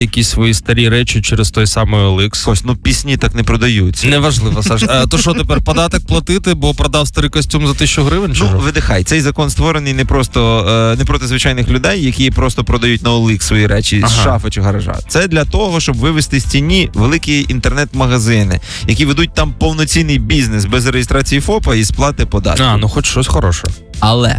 якісь свої старі речі через той самий OLX. Ось, ну пісні так не продаються. Неважливо, Саш. То що тепер, податок платити, бо продав старий костюм за 1000 гривень? Чи Ну, що? видихай, цей закон створений не проти звичайних людей, які просто продають на OLX свої речі з шафи чи гаража. Це для того, щоб вивести з тіні великі інтернет-магазини, які ведуть там повноцінний бізнес без реєстрації ФОПа і сплати податків. Ну хоч щось хороше. Але...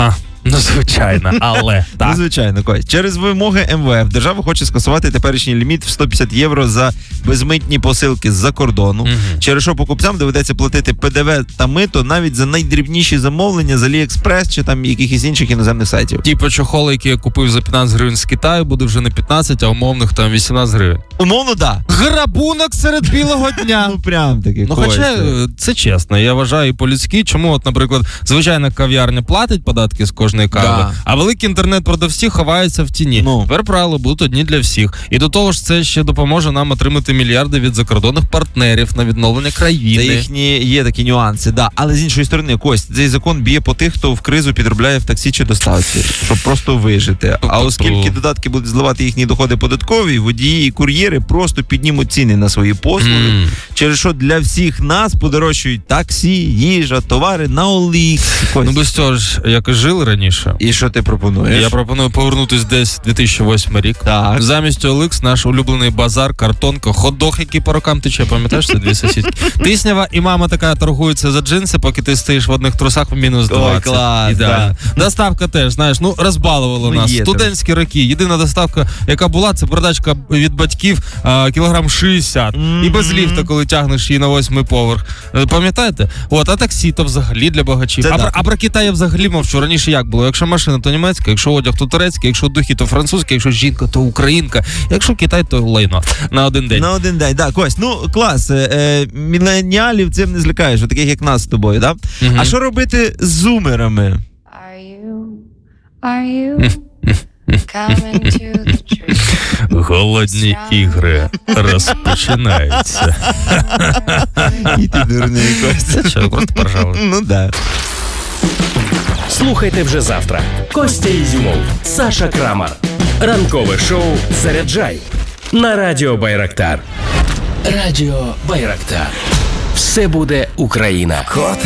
Ну, звичайно, але так. Ну, звичайно, Кость. Через вимоги МВФ держава хоче скасувати теперішній ліміт в 150 євро за безмитні посилки з-за кордону, через що покупцям доведеться платити ПДВ та мито навіть за найдрібніші замовлення з AliExpress чи там якихось інших іноземних сайтів. Типу чохол, який я купив за 15 гривень з Китаю, буде вже не 15, а умовних там 18 гривень. Умовно, да. Грабунок серед білого дня. Ну, прям таки. Ну, хоча це чесно, я вважаю і по-людськи. Чому, от, наприклад, звичайна кав'ярня платить податки з кожної кави, Да. а великі інтернет-продавці ховаються в тіні. Ну. Тепер правила будуть одні для всіх. І до того ж, це ще допоможе нам отримати мільярди від закордонних партнерів на відновлення країни. Це їхні є такі нюанси, да. Але з іншої сторони, Кость, цей закон б'є по тих, хто в кризу підробляє в таксі чи доставці, щоб просто вижити. А оскільки додатки будуть зливати їхні доходи податкові, водії і кур'єри просто піднімуть ціни на свої послуги, через що для всіх нас подорожчують таксі, їжа, товари на OLX. Ну, без цього ж, як і жили раніше. І що ти пропонуєш? Я пропоную повернутись десь 2008 рік. Так. Замість OLX наш улюблений базар, картонка, хот-дог, який по рокам тече, пам'ятаєш, це дві сусідки. Тиснява і мама така торгується за джинси, поки ти стоїш в одних трусах в мінус 20. Ой, клас, Ідеально. Доставка теж, знаєш, ну розбалувала нас. є Студентські роки. Єдина доставка, яка була, це передачка від батьків кілограм 60. І без ліфта, коли тягнеш її на 8-й поверх. Пам'ятаєте? От, а таксі то взагалі для багачів. А про Китай я взагалі мовчу. Раніше як було? Якщо машина, то німецька, якщо одяг, то турецький, якщо духи, то французький, якщо жінка, то українка, якщо Китай, то лайно. На один день. На один день, да, Кость, ну клас, міленіалів цим не злякаєш, таких як нас з тобою, да? А що робити з зумерами? Are you coming to the tree? Голодні ігри розпочинаються. І ти дурний, Кость. Це що, просто поржали? Ну да. Слухайте вже завтра. Костя Ізюмов, Саша Крамар. Ранкове шоу «Заряджай» на Радіо Байрактар. Радіо Байрактар. Все буде Україна.